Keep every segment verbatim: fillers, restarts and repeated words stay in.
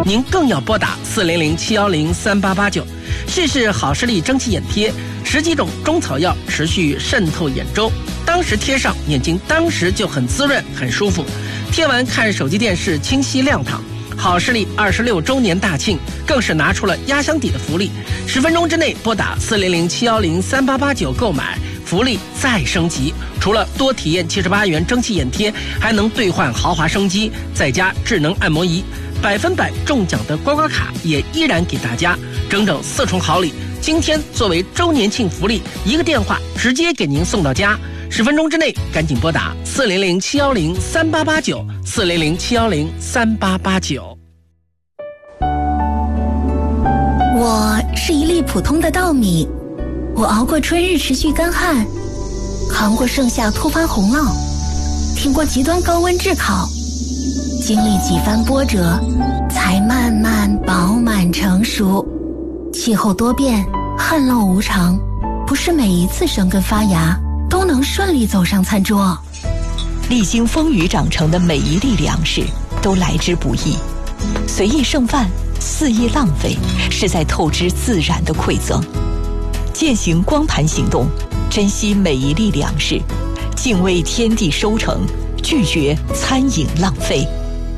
您更要拨打四零零七幺零三八八九，试试好视力蒸汽眼贴，十几种中草药持续渗透眼周，当时贴上，眼睛当时就很滋润很舒服，贴完看手机电视清晰亮堂。好视力二十六周年大庆，更是拿出了压箱底的福利，十分钟之内拨打四零零七幺零三八八九购买，福利再升级。除了多体验七十八元蒸汽眼贴，还能兑换豪华升机，再加智能按摩仪，百分百中奖的刮刮卡也依然给大家，整整四重好礼。今天作为周年庆福利，一个电话直接给您送到家。十分钟之内赶紧拨打四零零七幺零三八八九，四零零七幺零三八八九。 我是一粒普通的稻米，我熬过春日持续干旱，扛过盛夏突发洪涝，挺过极端高温炙烤，经历几番波折，才慢慢饱满成熟。气候多变，旱涝无常，不是每一次生根发芽都能顺利走上餐桌。 历经风雨长成的每一粒粮食都来之不易，随意剩饭，肆意浪费，是在透支自然的馈赠。践行光盘行动，珍惜每一粒粮食，敬畏天地收成，拒绝餐饮浪费。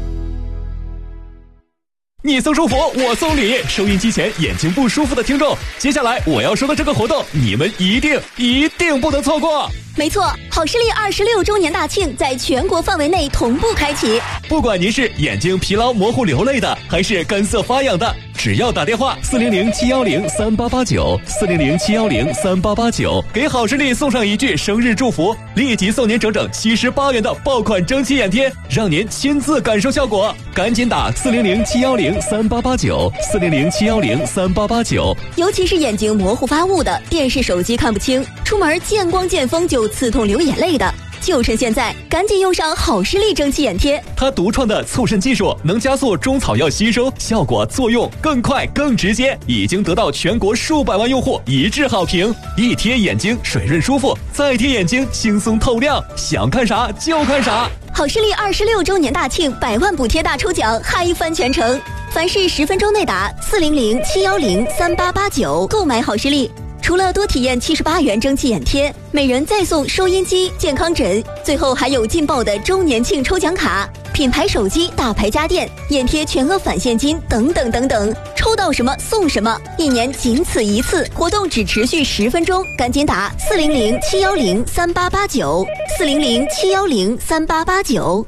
你送舒服，我送礼。收音机前眼睛不舒服的听众，接下来我要说的这个活动，你们一定一定不能错过。 没错，好视力二十六周年大庆在全国范围内同步开启。 不管您是眼睛疲劳模糊流泪的，还是干涩发痒的，只要打电话四零零七幺零三八八九，四零零七幺零三八八九，给好视力送上一句生日祝福，立即送您整整七十八元的爆款蒸汽眼贴，让您亲自感受效果。赶紧打四零零七幺零三八八九，四零零七幺零三八八九。 尤其是眼睛模糊发雾的，电视手机看不清，出门见光见风就刺痛流眼泪的，就趁现在，赶紧用上好视力蒸汽眼贴。 它独创的促渗技术能加速中草药吸收，效果作用更快更直接，已经得到全国数百万用户一致好评。一贴眼睛水润舒服，再贴眼睛轻松透亮，想看啥就看啥。 好视力二十六周年大庆，百万补贴大抽奖，嗨翻全城！凡是十分钟内打四零零七幺零三八八九购买好视力。除了多体验七十八元蒸汽眼贴，每人再送收音机、健康枕，最后还有劲爆的周年庆抽奖卡、品牌手机、大牌家电、眼贴全额返现金等等等等，抽到什么送什么，一年仅此一次，活动只持续十分钟，赶紧打四零零七幺零三八八九，四零零七幺零三八八九。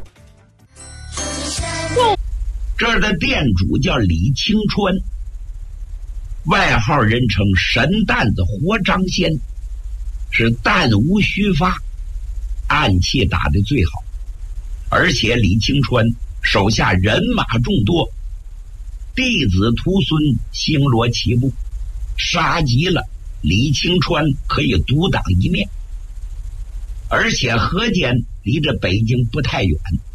这儿的店主叫李清川，外号人称神担子活张仙，是弹无虚发，暗器打得最好，而且李清川手下人马众多，弟子徒孙星罗棋布，杀极了李清川可以独当一面。而且河间离着北京不太远，